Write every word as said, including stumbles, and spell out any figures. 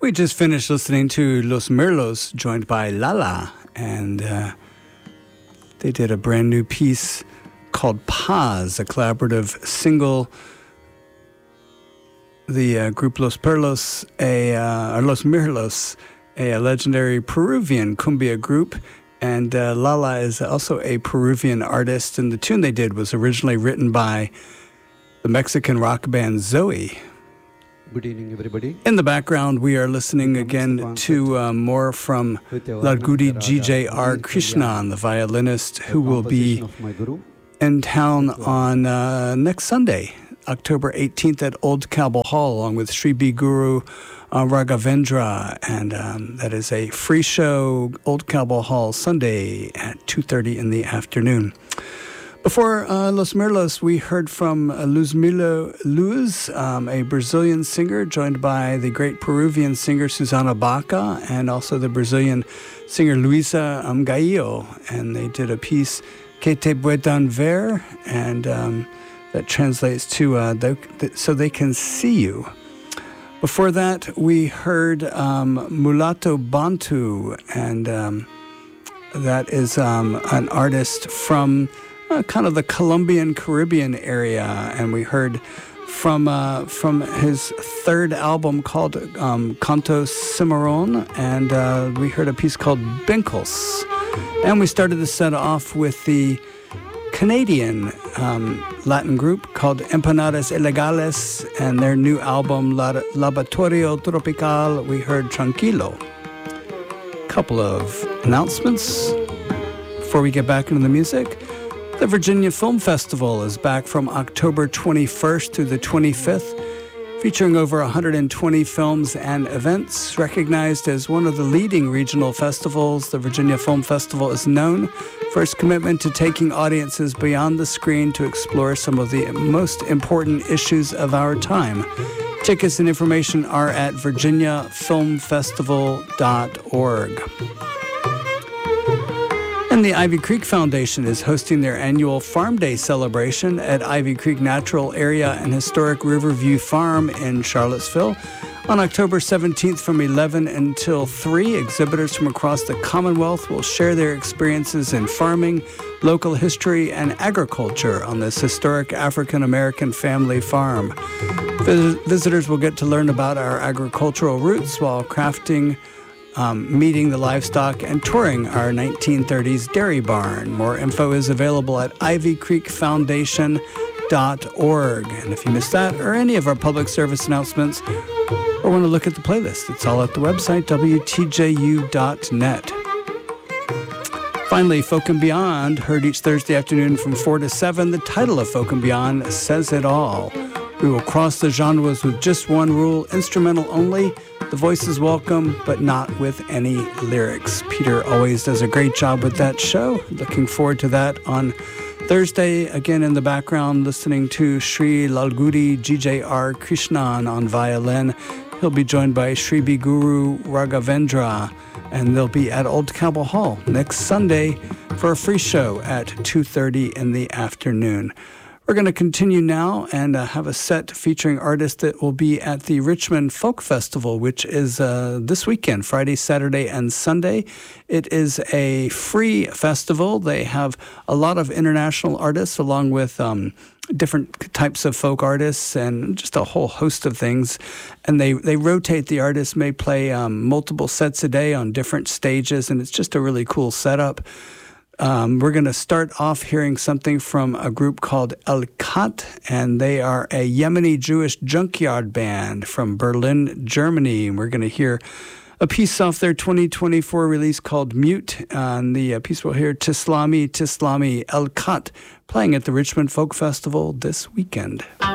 We just finished listening to Los Mirlos, joined by Lala, and uh, they did a brand new piece called Paz, a collaborative single. The uh, group Los Perlos, a, uh, or Los Mirlos, a, a legendary Peruvian cumbia group, and uh, Lala is also a Peruvian artist, and the tune they did was originally written by the Mexican rock band Zoe. Good evening, everybody. In the background, we are listening again to uh, more from Lalgudi G J R Krishnan, the violinist, who will be in town on uh, next Sunday, October eighteenth at Old Cabell Hall, along with Sri B. Guru uh, Raghavendra. And um, that is a free show, Old Cabell Hall, Sunday at two thirty in the afternoon. Before uh, Los Mirlos, we heard from uh, Luzmila Luz, um, a Brazilian singer, joined by the great Peruvian singer Susana Baca, and also the Brazilian singer Luisa um, Gaio. And they did a piece, Que te puedan ver, and um, that translates to uh, the, the, so they can see you. Before that, we heard um, Mulato Bantu, and um, that is um, an artist from Uh, kind of the Colombian Caribbean area, and we heard from uh, from his third album called um, Canto Cimarron, and uh, we heard a piece called Binkles. And we started the set off with the Canadian um, Latin group called Empanadas Ilegales, and their new album Laboratorio Tropical. We heard Tranquilo. Couple of announcements before we get back into the music. The Virginia Film Festival is back from October twenty-first through the twenty-fifth, featuring over one hundred twenty films and events. Recognized as one of the leading regional festivals, the Virginia Film Festival is known for its commitment to taking audiences beyond the screen to explore some of the most important issues of our time. Tickets and information are at virginia film festival dot org. And the Ivy Creek Foundation is hosting their annual Farm Day celebration at Ivy Creek Natural Area and Historic Riverview Farm in Charlottesville. On October seventeenth from eleven until three, exhibitors from across the Commonwealth will share their experiences in farming, local history, and agriculture on this historic African-American family farm. Vis- visitors will get to learn about our agricultural roots while crafting Um, meeting the livestock and touring our nineteen thirties dairy barn. More info is available at ivy creek foundation dot org. And if you missed that or any of our public service announcements or want to look at the playlist, it's all at the website w t j u dot net. Finally, Folk and Beyond, heard each Thursday afternoon from four to seven. The title of Folk and Beyond says it all. We will cross the genres with just one rule, instrumental only. The voice is welcome, but not with any lyrics. Peter always does a great job with that show. Looking forward to that on Thursday. Again, in the background, listening to Sri Lalgudi G J R Krishnan on violin. He'll be joined by Sri B. Guru Raghavendra, and they'll be at Old Cabell Hall next Sunday for a free show at two thirty in the afternoon. We're going to continue now and uh, have a set featuring artists that will be at the Richmond Folk Festival, which is uh, this weekend, Friday, Saturday, and Sunday. It is a free festival. They have a lot of international artists along with um, different types of folk artists and just a whole host of things. And they, they rotate. The artists may play um, multiple sets a day on different stages, and it's just a really cool setup. Um, we're going to start off hearing something from a group called El Kat, and they are a Yemeni Jewish junkyard band from Berlin, Germany. And we're going to hear a piece off their twenty twenty-four release called Mute. Uh, and the uh, piece we'll hear, Tislami, Tislami, El Kat, playing at the Richmond Folk Festival this weekend.